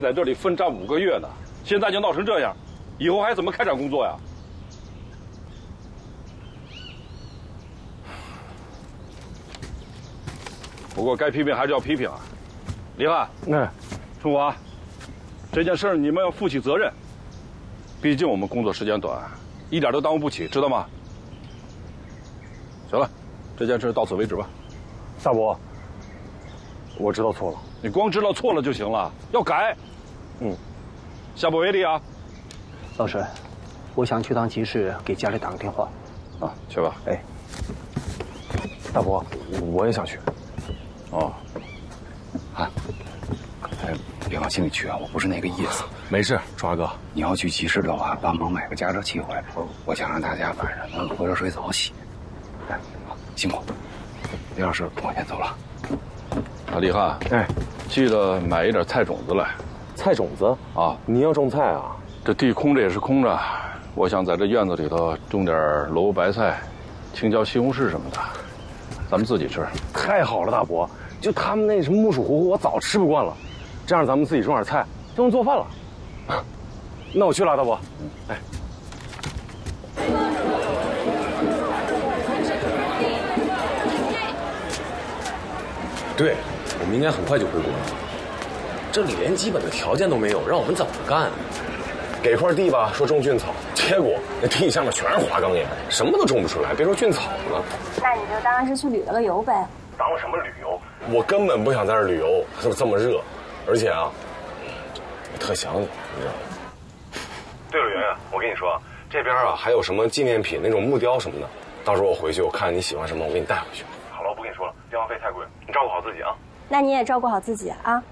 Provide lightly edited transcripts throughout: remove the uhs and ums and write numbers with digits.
在这里奋战5个月呢，现在就闹成这样，以后还怎么开展工作呀？不过该批评还是要批评啊，李汉，春华，这件事你们要负起责任。毕竟我们工作时间短，一点都耽误不起，知道吗？行了，这件事到此为止吧。 大伯，我知道错了。 你光知道错了就行了，要改。下不为例啊！ 老沈，我想去趟集市，给家里打个电话。 啊，去吧。 哎，大伯，我也想去。 哦， 哎，别往心里去啊，我不是那个意思。 没事，春华哥， 你要去集市的话，帮忙买个加热器回来。我想让大家晚上能喝热水澡洗。哎，好，辛苦。李老师，我先走了。 啊，李汉， 哎， 记得买一点菜种子来。 菜种子啊， 你要种菜啊？ 这地空着也是空着，我想在这院子里头种点萝卜白菜、青椒、西红柿什么的，咱们自己吃。 太好了，大伯，就他们那什么木薯糊糊，我早吃不惯了。这样咱们自己种点菜，就能做饭了。那我去了，大伯。哎。对，我们应该很快就回国了。这里连基本的条件都没有，让我们怎么干？给块地吧，说种菌草，结果那地下面全是花岗岩，什么都种不出来，别说菌草了。 那你就当然是去旅了个游呗。 当什么旅游？我根本不想在这儿旅游，这么热，而且啊，我特想你，你知道吗？对了，圆圆，我跟你说，这边啊还有什么纪念品那种木雕什么的，到时候我回去我看你喜欢什么，我给你带回去。好了，我不跟你说了，电话费太贵，你照顾好自己啊。 那你也照顾好自己啊。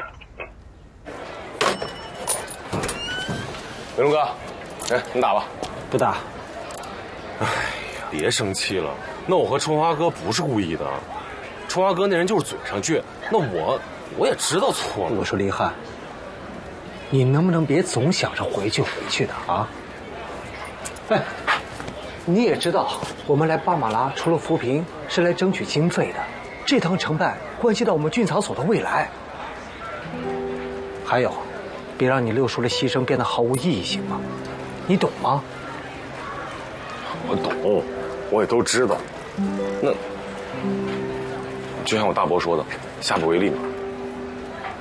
文龙哥，哎，你打吧。 不打。 哎呀，别生气了，那我和春华哥不是故意的，春华哥那人就是嘴上倔，那我也知道错了。 我说林汉，你能不能别总想着回去的啊？哎，你也知道，我们来巴马拉除了扶贫，是来争取经费的。这趟成败关系到我们菌草所的未来。还有，别让你六叔的牺牲变得毫无意义，行吗？你懂吗？ 我懂，我也都知道。那就像我大伯说的，下不为例嘛。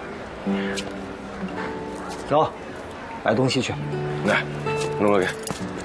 走，买东西去。 来，龙哥给。